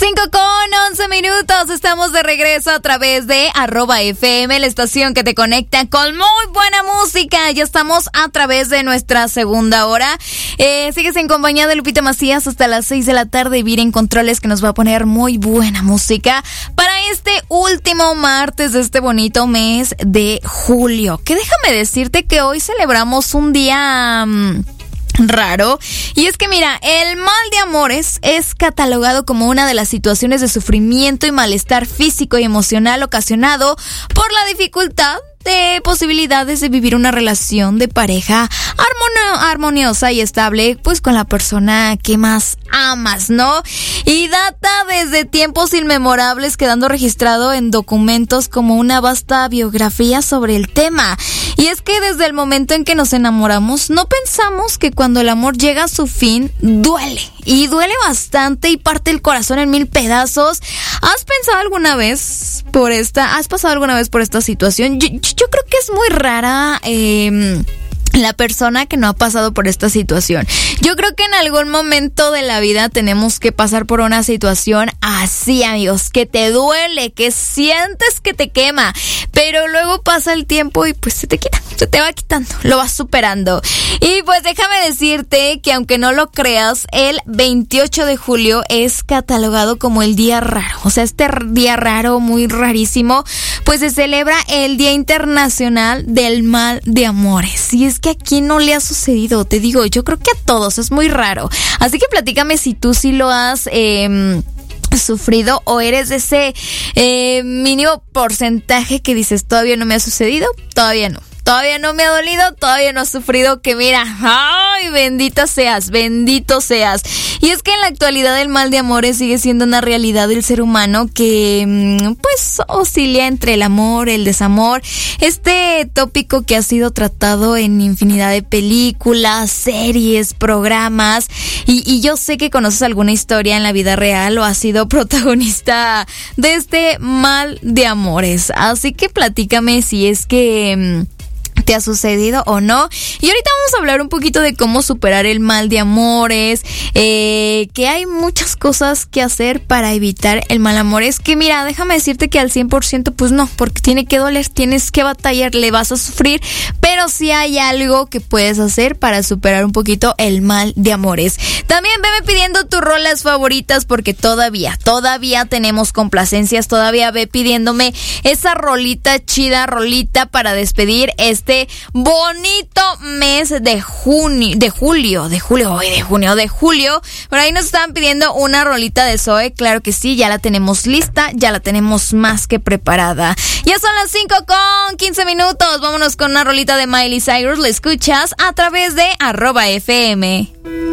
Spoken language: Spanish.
5:11, estamos de regreso a través de @FM, la estación que te conecta con muy buena música. Ya estamos a través de nuestra segunda hora. Sigues en compañía de Lupita Macías hasta las 6 de la tarde. Vira en Controles, que nos va a poner muy buena música para este último martes de este bonito mes de julio. Que déjame decirte que hoy celebramos un día raro, y es que mira, el mal de amores es catalogado como una de las situaciones de sufrimiento y malestar físico y emocional ocasionado por la dificultad de posibilidades de vivir una relación de pareja armoniosa y estable, pues con la persona que más amas, ¿no? Y data desde tiempos inmemorables, quedando registrado en documentos como una vasta biografía sobre el tema. Y es que desde el momento en que nos enamoramos, no pensamos que cuando el amor llega a su fin, duele. Y duele bastante y parte el corazón en mil pedazos. ¿Has pasado alguna vez por esta situación? Yo creo que es muy rara la persona que no ha pasado por esta situación. Yo creo que en algún momento de la vida tenemos que pasar por una situación así, amigos, que te duele, que sientes que te quema, pero luego pasa el tiempo y pues se te quita, se te va quitando, lo vas superando. Y pues déjame decirte que aunque no lo creas, el 28 de julio es catalogado como el día raro. O sea, este día raro, muy rarísimo, pues se celebra el Día Internacional del Mal de Amores. Y es que a quién no le ha sucedido, te digo, yo creo que a todos, es muy raro. Así que platícame si tú sí lo has sufrido o eres de ese mínimo porcentaje que dices, todavía no me ha sucedido, todavía no me ha dolido, todavía no he sufrido, que mira, ay, bendito seas. Y es que en la actualidad el mal de amores sigue siendo una realidad del ser humano que pues oscila entre el amor, el desamor. Este tópico que ha sido tratado en infinidad de películas, series, programas, y yo sé que conoces alguna historia en la vida real o has sido protagonista de este mal de amores. Así que platícame si es que te ha sucedido o no. Y ahorita vamos a hablar un poquito de cómo superar el mal de amores, que hay muchas cosas que hacer para evitar el mal amores, que mira, déjame decirte que al 100% pues no, porque tiene que doler, tienes que batallar, le vas a sufrir, pero sí hay algo que puedes hacer para superar un poquito el mal de amores. También veme pidiendo tus rolas favoritas, porque todavía tenemos complacencias, todavía ve pidiéndome esa rolita chida, rolita para despedir este bonito mes de julio. Por ahí nos estaban pidiendo una rolita de Zoe. Claro que sí, ya la tenemos lista, ya la tenemos más que preparada. Ya son las 5:15. Vámonos con una rolita de Miley Cyrus. La escuchas a través de @FM.